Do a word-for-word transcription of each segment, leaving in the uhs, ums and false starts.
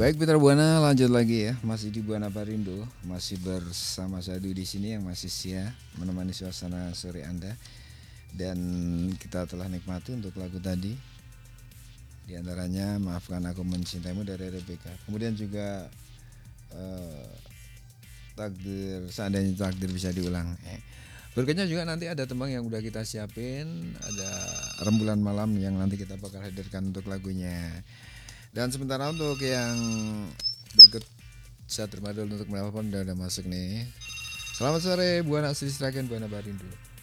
Baik Peter Buana, lanjut lagi ya, masih di Buana Parindo, masih bersama Sadu di sini yang masih sia menemani suasana sore Anda. Dan kita telah nikmati untuk lagu tadi, di antaranya Maafkan Aku Mencintaimu dari Rebecca. Kemudian juga eh, takdir, seandainya takdir bisa diulang. Eh. Berikutnya juga nanti ada tembang yang udah kita siapin, ada rembulan malam yang nanti kita bakal hadirkan untuk lagunya. Dan sementara untuk yang berikut, saya terima dulu untuk menelpon, udah, udah masuk nih. Selamat sore Buana Asri Sragen, Buana Parindo.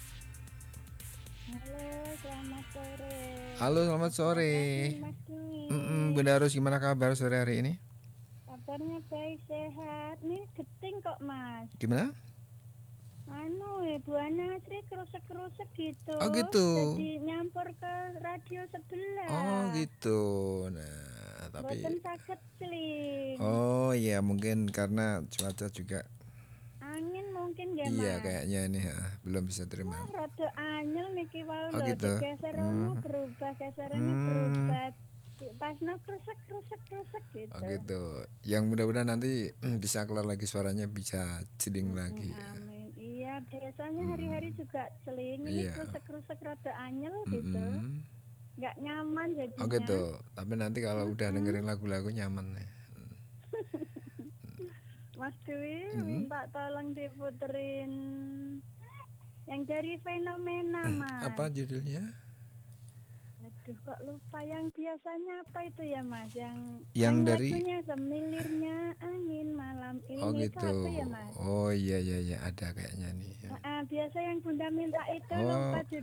Halo, selamat sore. Halo, selamat Mas sore. Raffi, Mas Mm-mm, Dwi. Bunda Arus, gimana kabar sore hari ini? Kabarnya baik, sehat. Nih geting kok, Mas. Gimana? Anu, eh, Bu Ana Sri kerusek-kerusek gitu. Oh gitu. Jadi nyampur ke radio Oh sebelah. gitu. Nah, tapi Boten saged celing. oh iya, mungkin karena cuaca juga. Angin mungkin ya, Iya Mas. kayaknya ini ya, belum bisa terima. Wah, rada anyel niki wau Oh lho. gitu. Digeser rono Hmm. berubah, geserannya Hmm. berubah. Pas no kerusek-kerusek-kerusek Oh gitu. gitu. Yang mudah-mudahan nanti bisa keluar lagi suaranya, bisa jeding Mm-mm, lagi ya. amin. Iya, biasanya hari-hari Hmm. juga seling. Ini Iya. kerusek-kerusek rada anyel gitu. Mm-mm. Nggak nyaman Oh jadinya. gitu. Tapi nanti kalau udah Mm-mm. dengerin lagu-lagu nyaman nih. Mas Dwi Mm-mm. minta tolong diputerin yang dari fenomena, Apa Mas. judulnya? Aduh, kok lupa yang biasanya apa itu ya, Mas? Yang Yang yang dari. lagunya semilirnya angin malam Oh ini itu gitu. apa ya, Mas? Oh iya iya iya, ada kayaknya nih. Ah, ah, biasa yang Bunda minta itu lupa Oh judulnya.